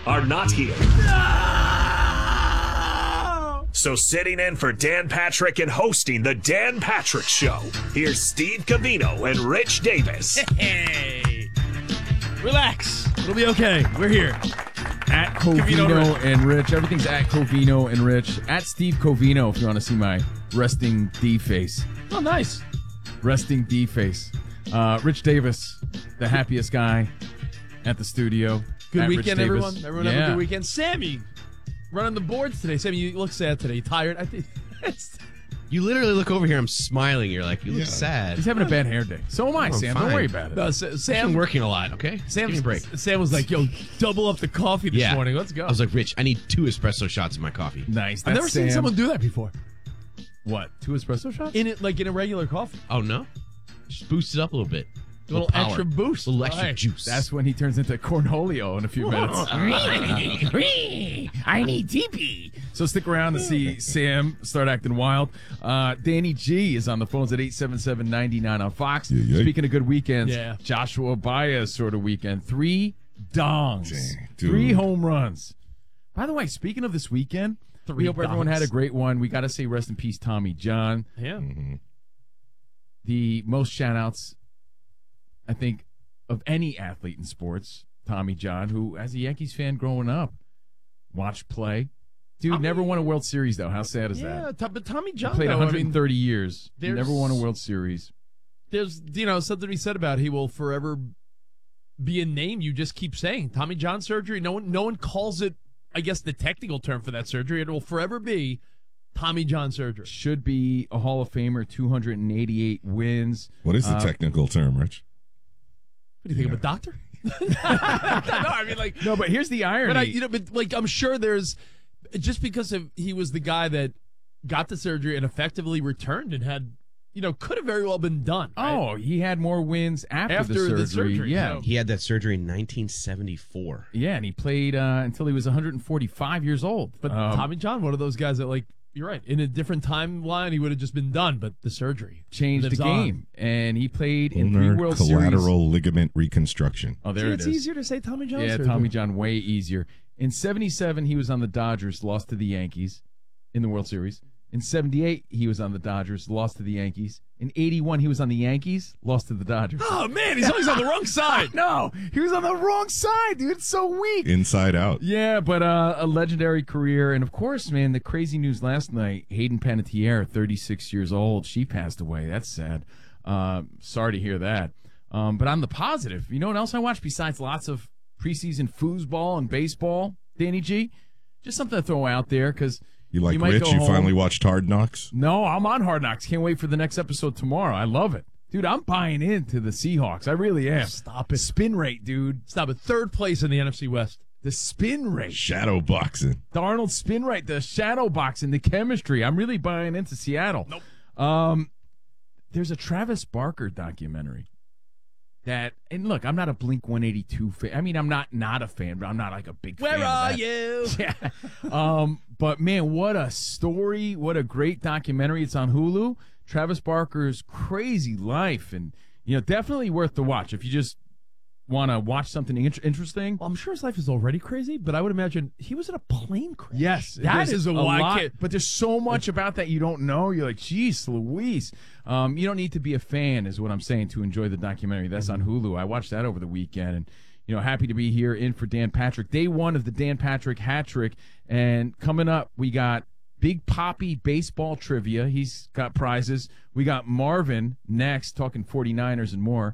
are not here. So sitting in for Dan Patrick and hosting the Dan Patrick Show, here's Steve Covino and Rich Davis. Hey, relax. It'll be okay. We're here. At Covino and Rich. Everything's at Covino and Rich. At Steve Covino if you want to see my resting D face. Oh, nice. Resting D face. Rich Davis, the happiest guy at the studio. Good at weekend, everyone. Everyone have a good weekend. Sammy, running the boards today. Sammy, you look sad today. You tired? I think. You literally look over here. I'm smiling. You're like, you look sad. He's having a bad hair day. So am I, Sam. fine. Don't worry about it. No, I've Sam been working a lot, okay? Sam's Give me a break. Sam was like, yo, double up the coffee this morning. Let's go. I was like, Rich, I need 2 espresso shots in my coffee. Nice. I've never seen someone do that before. What? 2 espresso shots? In it, like in a regular coffee. Oh, no? Just boost it up a little bit. A little power. extra boost. A little extra Right. juice. That's when he turns into Cornholio in a few minutes. I need TP. So stick around to see Sam start acting wild. Danny G is on the phones at 877-99 on Fox. Speaking of good weekends, Joshua Baez sort of weekend. 3 dongs. Dang, 3 home runs. By the way, speaking of this weekend, we hope everyone had a great one. We got to say rest in peace, Tommy John. Yeah. Mm-hmm. The most shout-outs, I think, of any athlete in sports, Tommy John, who, as a Yankees fan growing up, watched play. Dude, never won a World Series, though. How sad is that? Yeah, but Tommy John, He played though, 130 years. there's- Never won a World Series. There's, something to be said about he will forever be a name you just keep saying. Tommy John surgery. No one calls it, I guess, the technical term for that surgery. It will forever be Tommy John surgery. Should be a Hall of Famer, 288 wins. What is the technical term, Rich? What do you think of a doctor? No, I mean, like, No, but here's the irony. but I'm sure there's, just because he was the guy that got the surgery and effectively returned and had, could have very well been done. Right? Oh, he had more wins after the surgery. Yeah. so- He had that surgery in 1974. Yeah, and he played until he was 145 years old. But Tommy John, one of those guys that, like, you're right. In a different timeline, he would have just been done, but the surgery changed the lives game. And he played in 3 Ulnar World collateral Series. ligament reconstruction. Oh, there it's it is. easier to say Tommy John Yeah, surgery. Tommy John, way easier. In 77, he was on the Dodgers, lost to the Yankees in the World Series. In 78, he was on the Dodgers, lost to the Yankees. In 81, he was on the Yankees, lost to the Dodgers. Oh, man, he's always on the wrong side. No, he was on the wrong side, dude. It's so weak. Inside out. Yeah, but a legendary career. And, of course, man, the crazy news last night, Hayden Panettiere, 36 years old, she passed away. That's sad. Sorry to hear that. But on the positive, you know what else I watched besides lots of preseason foosball and baseball, Danny G? Just something to throw out there because You like might Rich? go You home. finally watched Hard Knocks? No, I'm on Hard Knocks. Can't wait for the next episode tomorrow. I love it. Dude, I'm buying into the Seahawks. I really am. Stop it. Spin rate, dude. Stop it. 3rd place in the NFC West. The spin rate. Shadow boxing. The Arnold spin rate, the shadow boxing, the chemistry. I'm really buying into Seattle. Nope. There's a Travis Barker documentary that, and look, I'm not a Blink 182 fan. I mean, I'm not a fan, but I'm not like a big fan. Where of are that. you? Yeah. But man, what a story. What a great documentary. It's on Hulu. Travis Barker's crazy life, and definitely worth the watch if you just want to watch something interesting. Well, I'm sure his life is already crazy, but I would imagine he was in a plane crash. Yes, that there's is a lot, lot. but there's so much about that you don't know. You're like, geez, Louise. You don't need to be a fan, is what I'm saying, to enjoy the documentary. That's on Hulu. I watched that over the weekend, and happy to be here in for Dan Patrick. Day 1 of the Dan Patrick hat trick, and coming up, we got Big Poppy baseball trivia. He's got prizes. We got Marvin next, talking 49ers and more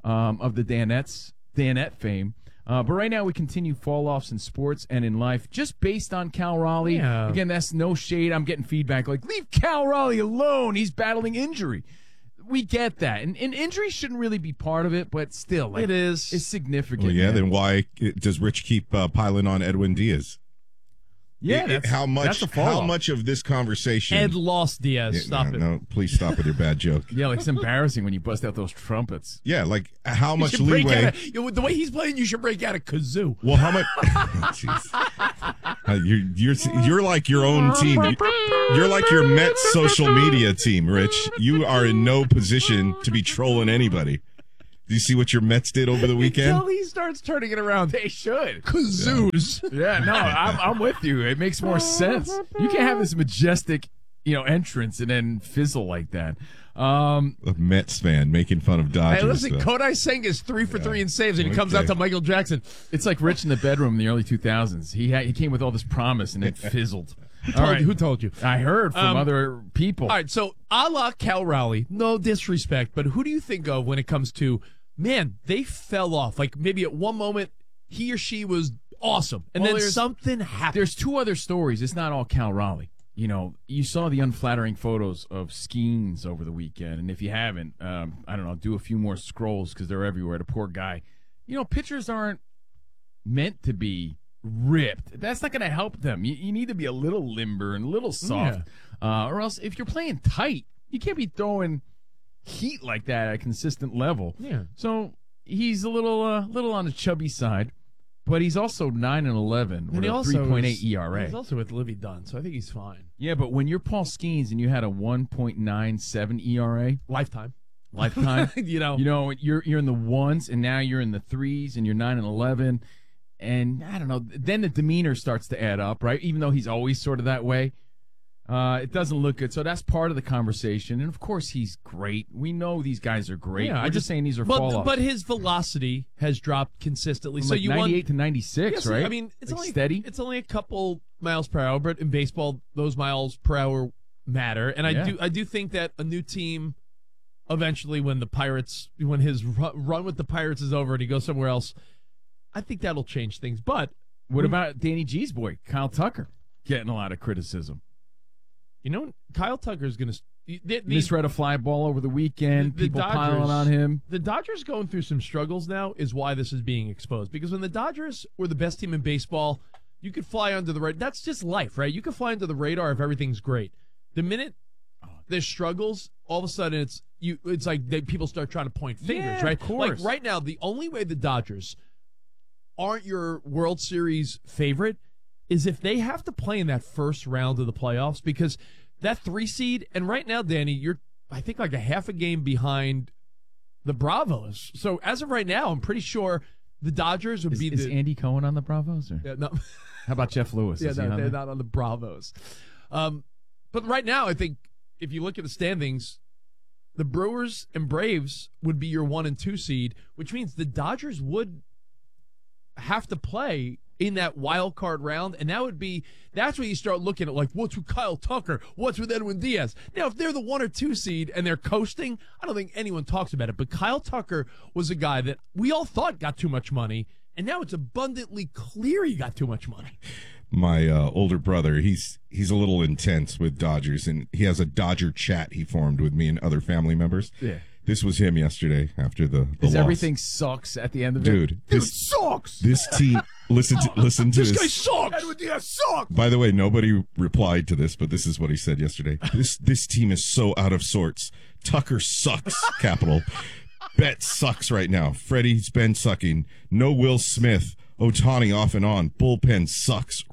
of the Danette fame. But right now we continue fall-offs in sports and in life just based on Cal Raleigh. Yeah. Again, that's no shade. I'm getting feedback like, leave Cal Raleigh alone. He's battling injury. We get that. And injury shouldn't really be part of it, but still. Like, It is. It's significant. Well, yeah, man. then why does Rich keep piling on Edwin Diaz? Yeah, that's how much? That's a fall-off. How much of this conversation? Ed lost Diaz. Stop it. No, please stop with your bad joke. Yeah, like it's embarrassing when you bust out those trumpets. Yeah, like how You much should break leeway? out the way he's playing, you should break out a kazoo. Well, how much? You're like your own team. You're like your Mets social media team, Rich. You are in no position to be trolling anybody. Do you see what your Mets did over the weekend? Until he starts turning it around. They should. Kazoos. Yeah, no, I'm with you. It makes more sense. You can't have this majestic, entrance and then fizzle like that. A Mets fan making fun of Dodgers. Hey, listen, so. Kodai Senga is 3 for 3 in saves, and he comes out to Michael Jackson. It's like Rich in the Bedroom in the early 2000s. He came with all this promise and it fizzled. Who told you? I heard from other people. All right, so a la Cal Raleigh, no disrespect, but who do you think of when it comes to, man, they fell off. Like maybe at one moment he or she was awesome, and then something happened. There's two other stories. It's not all Cal Raleigh. You saw the unflattering photos of Skeens over the weekend, and if you haven't, I don't know, do a few more scrolls because they're everywhere. The poor guy. Pitchers aren't meant to be ripped. That's not going to help them. You need to be a little limber and a little soft, or else if you're playing tight, you can't be throwing heat like that at a consistent level. Yeah. So he's a little on the chubby side, but he's also 9-11 with a 3.8 ERA. He's also with Livy Dunn, so I think he's fine. Yeah, but when you're Paul Skeens and you had a 1.97 ERA lifetime, you're in the ones, and now you're in the threes, and you're 9-11. And I don't know, then the demeanor starts to add up, right? Even though he's always sort of that way. It doesn't look good. So that's part of the conversation. And, of course, he's great. We know these guys are great. Yeah, I'm just saying these are fall-offs. But his velocity has dropped consistently. From so like you 98 to 96, right? I mean, it's only steady. It's only a couple miles per hour, but in baseball, those miles per hour matter. And I do think that a new team eventually, when his run with the Pirates is over and he goes somewhere else, I think that'll change things. But what about Danny G's boy, Kyle Tucker, getting a lot of criticism? Kyle Tucker's going to misread a fly ball over the weekend. People Dodgers, piling on him. The Dodgers going through some struggles now is why this is being exposed. Because when the Dodgers were the best team in baseball, you could fly under the radar. That's just life, right? You can fly under the radar if everything's great. The minute there's struggles, all of a sudden it's like people start trying to point fingers, right? Of course. Like right now, the only way the Dodgers aren't your World Series favorite is if they have to play in that first round of the playoffs, because that 3 seed, and right now, Danny, you're, I think, like a half a game behind the Bravos. So as of right now, I'm pretty sure the Dodgers would be Is Andy Cohen on the Bravos? Or? Yeah, no. How about Jeff Lewis? Yeah, no, they're not on the Bravos. But right now, I think if you look at the standings, the Brewers and Braves would be your 1 and 2 seed, which means the Dodgers would have to play in that wild card round, and that's where you start looking at, like, what's with Kyle Tucker, what's with Edwin Diaz. Now, if they're the 1 or 2 seed and they're coasting, I don't think anyone talks about it, but Kyle Tucker was a guy that we all thought got too much money, and now it's abundantly clear he got too much money. My older brother, he's a little intense with Dodgers, and he has a Dodger chat he formed with me and other family members. Yeah. This was him yesterday after the loss. Everything sucks at the end of it? Dude, this sucks! This team, listen to this this. Guy sucks! Edwin Diaz sucks! By the way, nobody replied to this, but this is what he said yesterday. This team is so out of sorts. Tucker sucks, capital. Bet sucks right now. Freddie's been sucking. No Will Smith. Ohtani off and on. Bullpen sucks.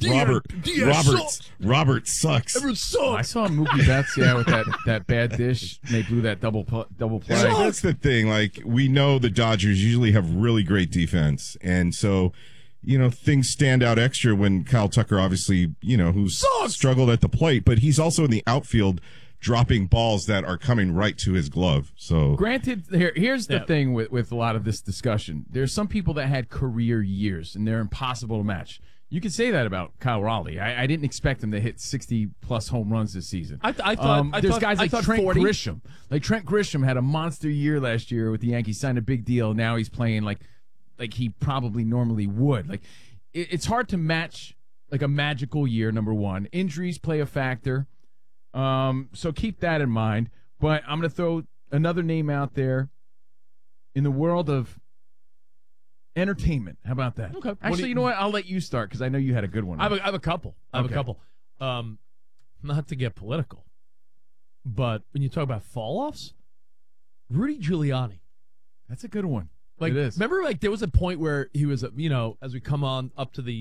Robert sucks. I saw Mookie Betts, with that bad dish. And they blew that double play. That's the thing. Like, we know the Dodgers usually have really great defense, and so things stand out extra when Kyle Tucker, obviously, who's struggled at the plate, but he's also in the outfield dropping balls that are coming right to his glove. So, granted, here's the thing with a lot of this discussion. There's some people that had career years, and they're impossible to match. You can say that about Kyle Raleigh. I didn't expect him to hit 60-plus home runs this season. I thought there's guys like Trent 40. Grisham. Like Trent Grisham had a monster year last year with the Yankees, signed a big deal. Now he's playing like he probably normally would. Like, it's hard to match like a magical year, number one. Injuries play a factor. So keep that in mind. But I'm going to throw another name out there in the world of entertainment. How about that? Okay. Actually, you know what? I'll let you start because I know you had a good one. I have a couple. Not to get political, but when you talk about fall-offs, Rudy Giuliani. That's a good one. Like, it is. Remember, like, there was a point where he was, as we come on up to the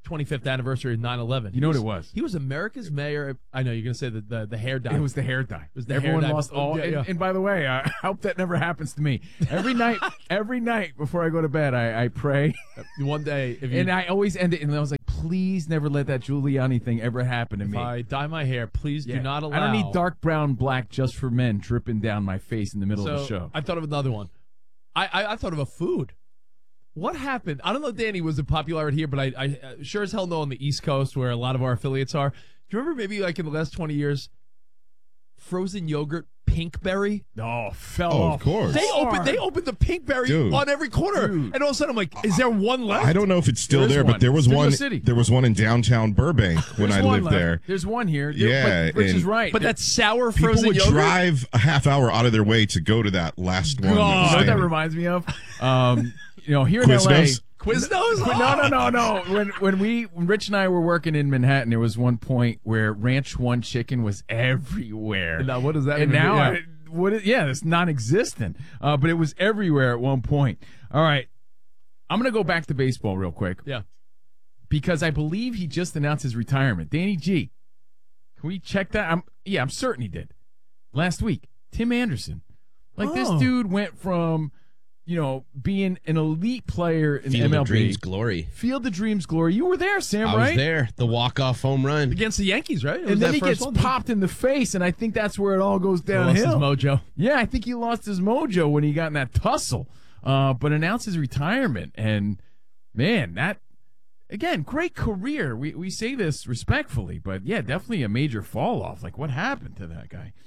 25th anniversary of 9/11. You know what it was? He was America's mayor. I know you're going to say the hair dye. It was the hair dye. It was the Everyone hair dye. lost all. Yeah, yeah. And by the way, I hope that never happens to me. Every night before I go to bed, I pray. One day, if you, And I always end it, and I was like, please never let that Giuliani thing ever happen to if me. I dye my hair, please do not allow. I don't need dark brown, black just for men dripping down my face in the middle of the show. I thought of another one. I thought of a food. What happened? I don't know, Danny, was it popular here, but I sure as hell know on the East Coast where a lot of our affiliates are. Do you remember maybe like in the last 20 years, frozen yogurt, Pinkberry? Fell Oh, off. of course. They opened the Pinkberry Dude. on every corner, Dude. and all of a sudden I'm like, is there one left? I don't know if it's still There is there, one. but there was Studio one. City. There was one in downtown Burbank when There's I one lived left. there. There's one here. Yeah, But Rich and- is right. But that sour People frozen would yogurt. drive a half hour out of their way to go to that last one. You know what that standing. reminds me of? Here in Quiznos? LA. Quiznos? No. When Rich and I were working in Manhattan, there was one point where Ranch One chicken was everywhere. Now, what does that And even now, mean? it's non-existent. But it was everywhere at one point. All right, I'm gonna go back to baseball real quick. Yeah. Because I believe he just announced his retirement. Danny G, can we check that? I'm certain he did. Last week, Tim Anderson. This dude went from, being an elite player in Field MLB. of Dreams glory. Field of Dreams glory. You were there, Sam, I right? was there. The walk-off home run. Against the Yankees, right? It was And then that he first gets one. popped in the face, and I think that's where it all goes He lost his downhill. mojo. Yeah, I think he lost his mojo when he got in that tussle. But announced his retirement, and man, that again, great career. We say this respectfully, but yeah, definitely a major fall off. Like, what happened to that guy?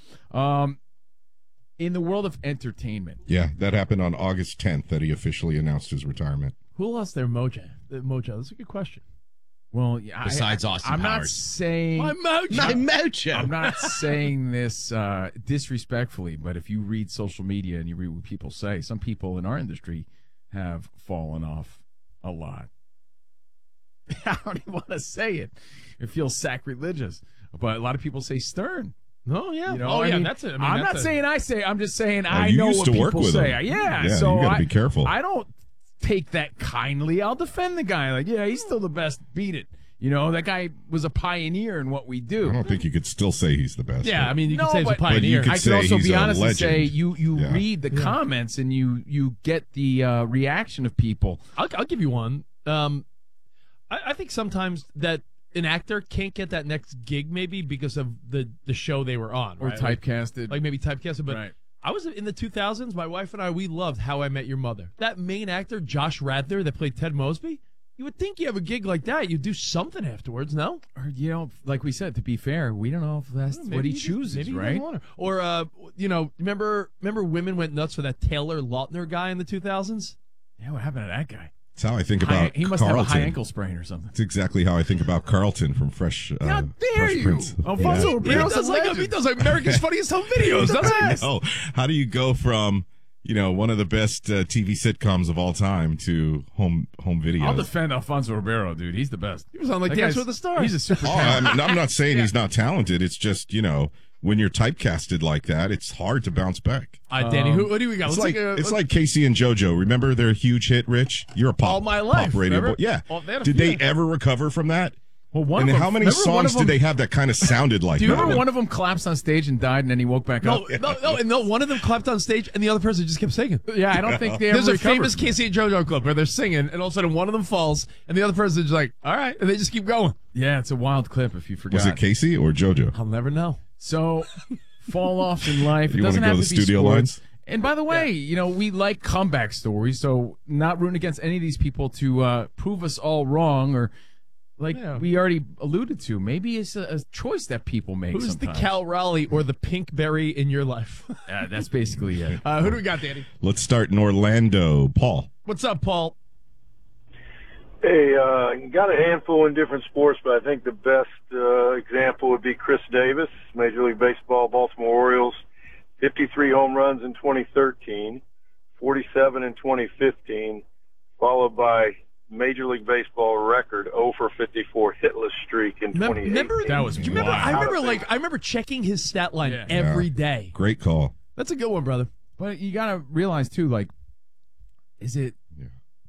In the world of entertainment, Yeah, that happened on August 10th that he officially announced his retirement. Who lost their mojo? That's a good question. well, yeah, Besides Austin I'm not Powers. saying My mojo. My mojo. I'm not saying this disrespectfully, but if you read social media and you read what people say, some people in our industry have fallen off a lot. I don't even want to say it. It feels sacrilegious. But a lot of people say Stern. Oh, yeah. You know, That's it. I'm not saying I say. I'm just saying I you know used what to people work with say. him. Yeah, Yeah, so you gotta be careful. I don't take that kindly. I'll defend the guy. Like, yeah, he's still the best. Beat it. That guy was a pioneer in what we I do. don't think you could still say he's the best. Yeah, I mean, you No, can say he's a but- pioneer. But you I could can say also he's be a honest and say legend. you Yeah. read the comments and you get the reaction of people. I'll give you one. I think sometimes that an actor can't get that next gig maybe because of the show they were on. Or right? typecasted. Like maybe typecasted. But Right. I was in the 2000s. My wife and I, we loved How I Met Your Mother. That main actor, Josh Radnor, that played Ted Mosby, you would think you have a gig like that, you do something afterwards, no? Or, like we said, to be fair, we don't know if that's Maybe what he just- chooses, maybe he right? doesn't want to. Or, remember women went nuts for that Taylor Lautner guy in the 2000s? Yeah, what happened to that guy? That's how I think about He must Carlton. have a high ankle sprain or something. That's exactly how I think about Carlton from Fresh. How dare Fresh you? Prince. Alfonso Yeah. Ribero's a legend. He does like America's Funniest Home Videos, doesn't he? Oh, how do you go from one of the best TV sitcoms of all time to home videos? I'll defend Alfonso Ribeiro, dude. He's the best. He was on like That Dance guy's- with the Stars. He's a super Oh, talent. I'm not saying he's not talented. It's just when you're typecasted like that, it's hard to bounce back. Danny, who do we got? It's Let's like take a- it's like Casey and JoJo. Remember their huge hit, Rich? You're a pop All My Life, pop radio remember? boy. Yeah. Well, they had a Did few. they ever recover from that? Well, one And of them, how many remember one songs of them, did they have that kind of sounded like Do you that? remember one of them collapsed on stage and died, and then he woke back No, up? no, one of them clapped on stage and the other person just kept singing. Yeah, I don't think they ever There's a recovered famous from that. Casey and JoJo clip where they're singing and all of a sudden one of them falls and the other person's just like, all right, and they just keep going. Yeah, it's a wild clip if you forgot. Was it Casey or JoJo? I'll never know. So, fall-offs in life. It You wanna doesn't go have to to the be studio sports. lines? And by the way, we like comeback stories, so not rooting against any of these people to prove us all wrong or like we already alluded to. Maybe it's a choice that people make Who's sometimes. the Cal Raleigh or the Pinkberry in your life? That's basically it. Who do we got, Danny? Let's start in Orlando. Paul. What's up, Paul? Hey, got a handful in different sports, but I think the best example would be Chris Davis, Major League Baseball, Baltimore Orioles, 53 home runs in 2013, 47 in 2015, followed by Major League Baseball record 0 for 54 hitless streak in 2018. Remember That was do you remember? wild. I remember checking his stat line Yeah. every day. Great call. That's a good one, brother. But you got to realize too, like, is it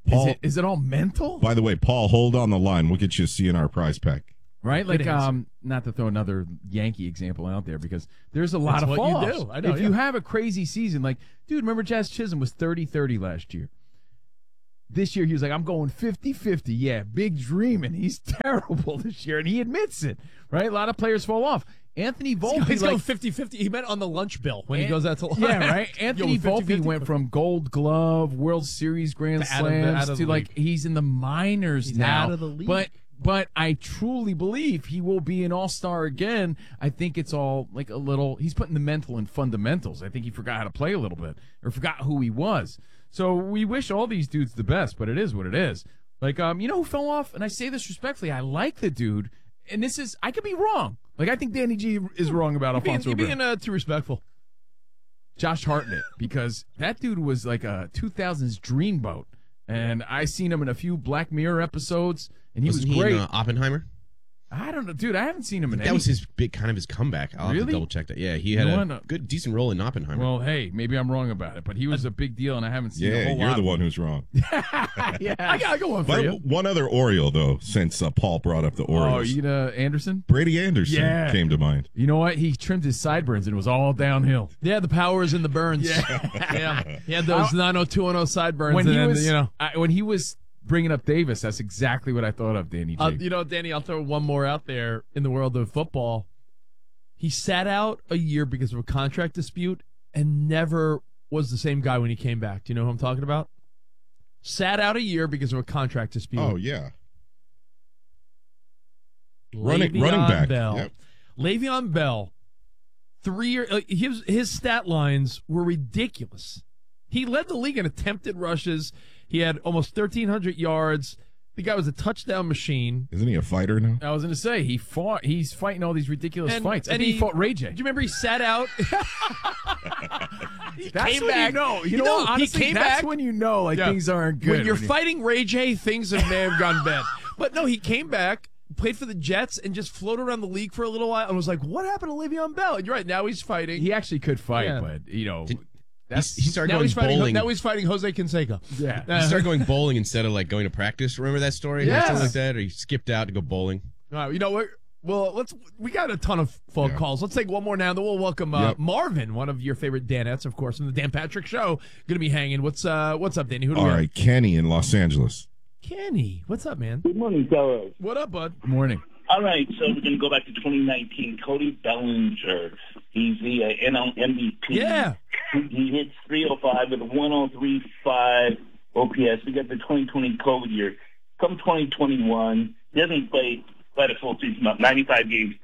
Paul, Is it all mental? by the way, Paul, hold on the line. We'll get you a CNR prize pack. Right? Like, Good answer. not to throw another Yankee example out there because there's a lot That's of what you fall-offs. do. I know, If you yeah. have a crazy season, like, dude, remember Jazz Chisholm was 30-30 last year. This year, he was like, I'm going 50-50. Yeah, big dream, and he's terrible this year, and he admits it, right? A lot of players fall off. Anthony Volpe, He's like, going 50-50. He meant on the lunch bill when he goes out to lunch. yeah, right. Anthony Yo, 50-50. Volpe went from Gold Glove, World Series Grand To out of the- Slams out of to the like league. he's in the minors He's now. out of the league. But I truly believe he will be an all-star again. I think it's all like a little. He's putting the mental in fundamentals. I think he forgot how to play a little bit or forgot who he was. So we wish all these dudes the best, but it is what it is. Like, you know who fell off? And I say this respectfully. I like the dude, and this is I could be wrong. Like I think Danny G is wrong about Alfonso You're Ribeiro. being too respectful. Josh Hartnett, because that dude was like a 2000s dreamboat, and I seen him in a few Black Mirror episodes, and he Wasn't was he great. in Oppenheimer? I don't know, dude. I haven't seen him in That was his big kind of his comeback. I'll have Really? to double check that. Yeah, he had You a know what? good, decent role in Oppenheimer. Well, hey, maybe I'm wrong about it, but he was a big deal, and I haven't seen a Yeah, whole you're lot. the one who's wrong. Yeah, I got one for But you. one other Oriole, though, since Paul brought up the Orioles. Anderson. Brady Anderson Yeah. came to mind. You know what? He trimmed his sideburns, and it was all downhill. Yeah, the power is in the burns. Yeah. He had those 90210 sideburns. When he and, was, you know. when he was bringing up Davis, that's exactly what I thought of, Danny G. You know, Danny, I'll throw one more out there in the world of football. He sat out a year because of a contract dispute and never was the same guy when he came back. Do you know who I'm talking about? Sat out a year because of a contract dispute. Oh, yeah. Le'Veon running back. Bell. Yep. Le'Veon Bell, 3 year. His stat lines were ridiculous. He led the league in attempted rushes. He had almost 1,300 yards. The guy was a touchdown machine. Isn't he a fighter now? I was going to say he's fighting all these ridiculous And- fights. and And he fought Ray J. Do you remember he sat out? That's came when back. you know. You No, know, he honestly, came that's back. when you know like Yeah. things aren't good. When you're you- fighting Ray J, things may have gone bad. But no, he came back, played for the Jets, and just floated around the league for a little while and was like, what happened to Le'Veon Bell? And you're right, now he's fighting. he actually could fight, Yeah. but you know, He started now going he's fighting. bowling. Now he's fighting Jose Canseco. yeah. He started going bowling instead of like going to practice. Remember that story? Yes. Or something like that? Or he skipped out to go bowling. All right, you know what? Well, we got a ton of phone calls. Let's take one more now, then we'll welcome Yep. Marvin, one of your favorite Danettes, of course, from the Dan Patrick Show. Going to be hanging. What's up, Danny? Who do All we have? right, Kenny in Los Angeles. Kenny. What's up, man? Good morning, fellas. What up, bud? Morning. All right, so we're going to go back to 2019. Cody Bellinger. He's the NL MVP. Yeah. He hits 305 with a 103.5 OPS. We got the 2020 COVID year. Come 2021, he hasn't played quite a full season, about 95 games.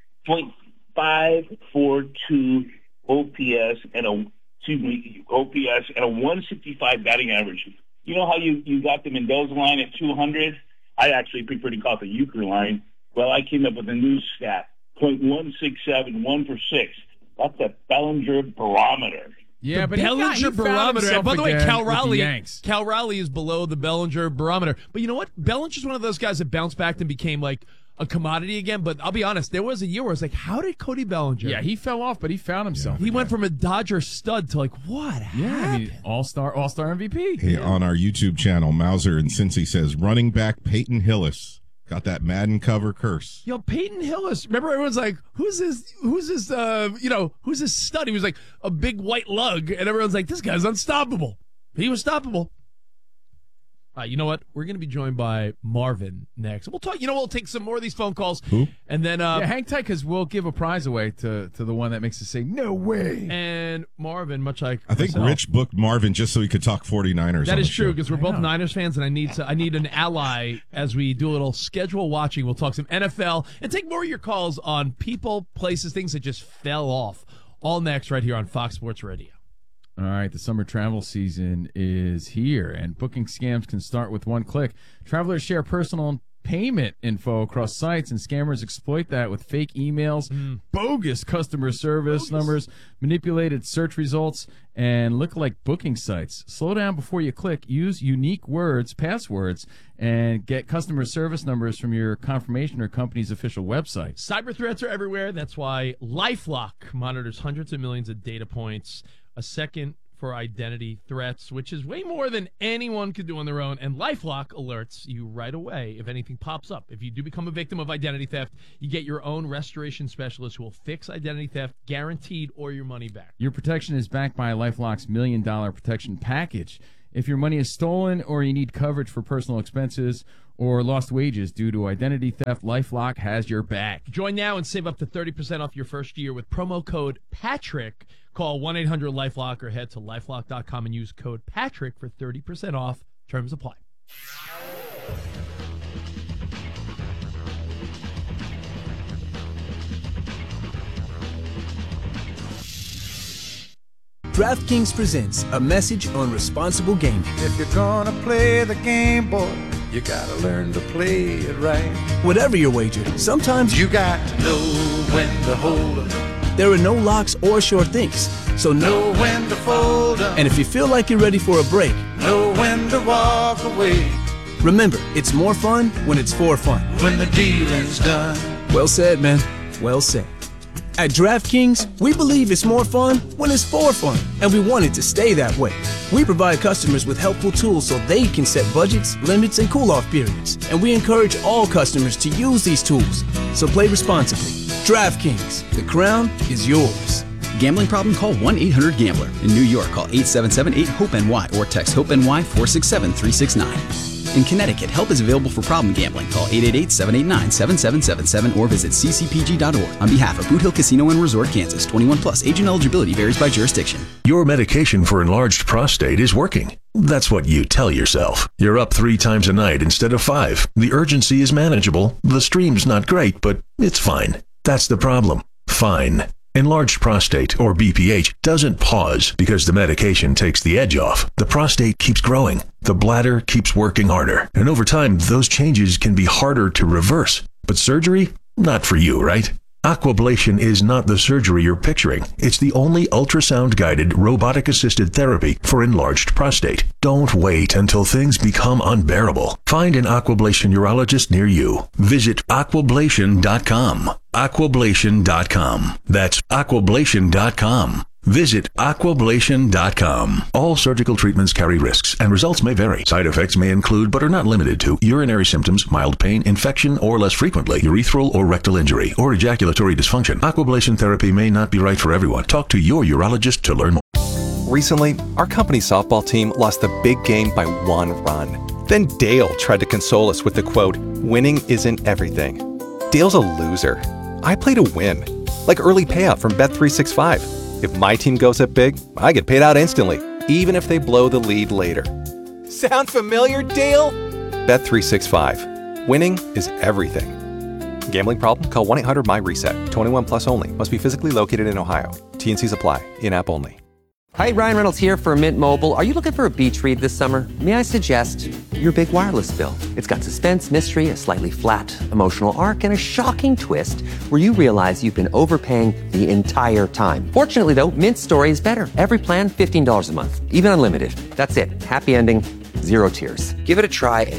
0.542 OPS and a 165 batting average. You know how you got the Mendoza line at 200? I actually prefer to call it the Euchre line. Well, I came up with a new stat, 0.167, 1 for 6. That's a Bellinger barometer. Yeah, The but Bellinger he found barometer. himself By the way, again Cal with the Raleigh. Yanks. Cal Raleigh is below the Bellinger barometer. But you know what? Bellinger's one of those guys that bounced back and became like a commodity again. But I'll be honest, there was a year where I was like, how did Cody Bellinger? Yeah, he fell off, but he found himself. He went from a Dodger stud to like, what Yeah, I happened? mean, all-star MVP. Hey, on our YouTube channel, Mauser and Cincy says running back Peyton Hillis got that Madden cover curse. Yo, Peyton Hillis. Remember, everyone's like, who's this? Who's this stud? He was like a big white lug, and everyone's like, this guy's unstoppable. He was stoppable. You know what? We're going to be joined by Marvin next. We'll talk. We'll take some more of these phone calls. Who? And then, Yeah, hang tight because we'll give a prize away to the one that makes us say, no way. and Marvin, much like I think myself. Rich booked Marvin just so he could talk 49ers. That on is the true show. because we're both Niners fans, and I need an ally as we do a little schedule watching. We'll talk some NFL and take more of your calls on people, places, things that just fell off. All next, right here on Fox Sports Radio. All right, the summer travel season is here, and booking scams can start with one click. Travelers share personal payment info across sites, and scammers exploit that with fake emails, bogus customer service numbers, manipulated search results, and lookalike booking sites. Slow down before you click. Use unique words, passwords, and get customer service numbers from your confirmation or company's official website. Cyber threats are everywhere. That's why LifeLock monitors hundreds of millions of data points a second for identity threats, which is way more than anyone could do on their own. And LifeLock alerts you right away if anything pops up. If you do become a victim of identity theft, you get your own restoration specialist who will fix identity theft, guaranteed, or your money back. Your protection is backed by LifeLock's $1 million protection package. If your money is stolen or you need coverage for personal expenses or lost wages due to identity theft, LifeLock has your back. Join now and save up to 30% off your first year with promo code Patrick. Call 1-800-LifeLock or head to LifeLock.com and use code Patrick for 30% off. Terms apply. DraftKings presents a message on responsible gaming. If you're gonna play the game, boy, you gotta learn to play it right. Whatever your wager, sometimes you got to know when to hold 'em. There are no locks or sure things, so know when to fold 'em. And if you feel like you're ready for a break, know when to walk away. Remember, it's more fun when it's for fun. When the dealing's done. Well said, man. Well said. At DraftKings, we believe it's more fun when it's for fun, and we want it to stay that way. We provide customers with helpful tools so they can set budgets, limits, and cool-off periods, and we encourage all customers to use these tools. So play responsibly. DraftKings, the crown is yours. Gambling problem? Call 1-800-GAMBLER. In New York, call 877-8-HOPE-NY or text HOPE-NY 467-369. In Connecticut, help is available for problem gambling. Call 888-789-7777 or visit ccpg.org. On behalf of Boot Hill Casino and Resort, Kansas, 21 plus. Agent eligibility varies by jurisdiction. Your medication for enlarged prostate is working. That's what you tell yourself. You're up 3 times a night instead of 5. The urgency is manageable. The stream's not great, but it's fine. That's the problem. Fine. Enlarged prostate, or BPH, doesn't pause because the medication takes the edge off. The prostate keeps growing. The bladder keeps working harder. And over time, those changes can be harder to reverse. But surgery? Not for you, right? Aquablation is not the surgery you're picturing. It's the only ultrasound-guided, robotic-assisted therapy for enlarged prostate. Don't wait until things become unbearable. Find an Aquablation urologist near you. Visit aquablation.com. Aquablation.com. That's aquablation.com. Visit aquablation.com. All surgical treatments carry risks, and results may vary. Side effects may include, but are not limited to, urinary symptoms, mild pain, infection, or less frequently, urethral or rectal injury, or ejaculatory dysfunction. Aquablation therapy may not be right for everyone. Talk to your urologist to learn more. Recently, our company softball team lost the big game by 1 run. Then Dale tried to console us with the quote, "Winning isn't everything." Dale's a loser. I play to win, like early payout from Bet365. If my team goes up big, I get paid out instantly, even if they blow the lead later. Sound familiar, Dale? Bet365. Winning is everything. Gambling problem? Call 1-800-MY-RESET. 21 plus only. Must be physically located in Ohio. T&Cs apply. In-app only. Hi, Ryan Reynolds here for Mint Mobile. Are you looking for a beach read this summer? May I suggest your big wireless bill? It's got suspense, mystery, a slightly flat emotional arc, and a shocking twist where you realize you've been overpaying the entire time. Fortunately, though, Mint's story is better. Every plan, $15 a month, even unlimited. That's it. Happy ending, 0 tears. Give it a try at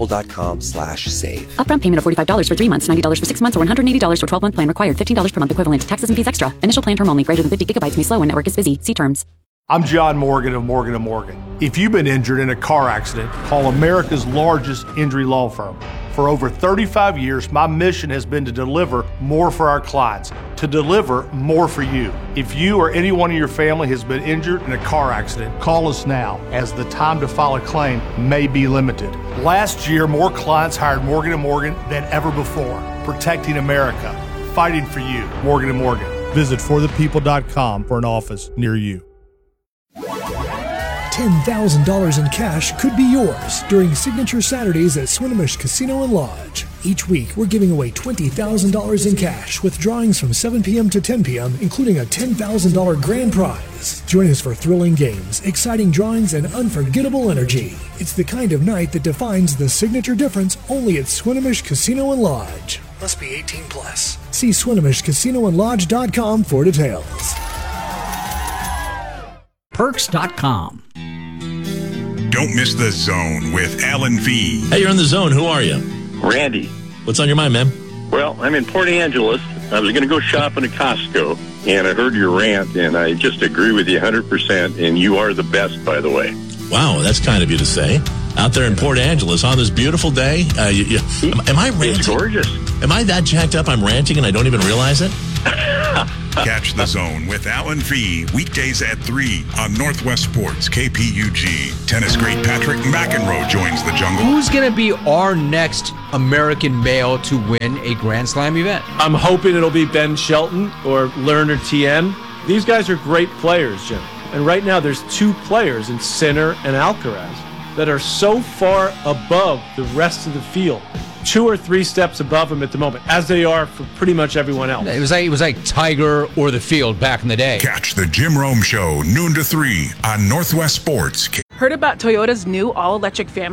mintmobile.com/save. Upfront payment of $45 for 3 months, $90 for 6 months, or $180 for 12-month plan required. $15 per month equivalent. Taxes and fees extra. Initial plan term only. Greater than 50 gigabytes may slow when network is busy. See terms. I'm John Morgan of Morgan & Morgan. If you've been injured in a car accident, call America's largest injury law firm. For over 35 years, my mission has been to deliver more for our clients, to deliver more for you. If you or anyone in your family has been injured in a car accident, call us now, as the time to file a claim may be limited. Last year, more clients hired Morgan & Morgan than ever before, protecting America, fighting for you. Morgan & Morgan. Visit forthepeople.com for an office near you. $10,000 in cash could be yours during Signature Saturdays at Swinomish Casino and Lodge. Each week, we're giving away $20,000 in cash with drawings from 7 p.m. to 10 p.m., including a $10,000 grand prize. Join us for thrilling games, exciting drawings, and unforgettable energy. It's the kind of night that defines the signature difference only at Swinomish Casino and Lodge. Must be 18 plus. See SwinomishCasinoandLodge.com for details. Perks.com. Don't miss The Zone with Alan V. Hey, you're in The Zone. Who are you? Randy. What's on your mind, man? Well, I'm in Port Angeles, I was going to go shopping at Costco, and I heard your rant, and I just agree with you 100%, and you are the best, by the way. Wow, that's kind of you to say. Out there in Port Angeles on this beautiful day. Am I ranting? It's gorgeous. Am I that jacked up I'm ranting and I don't even realize it? Catch the Zone with Alan Fee weekdays at 3 on Northwest Sports KPUG. Tennis great Patrick McEnroe joins the jungle. Who's going to be our next American male to win a Grand Slam event? I'm hoping it'll be Ben Shelton or Lerner TM. These guys are great players, Jim. And right now there's two players in Sinner and Alcaraz that are so far above the rest of the field. 2 or 3 steps above them at the moment, as they are for pretty much everyone else. It was like Tiger or the field back in the day. Catch the Jim Rome Show noon to 3 on Northwest Sports. Heard about Toyota's new all-electric family?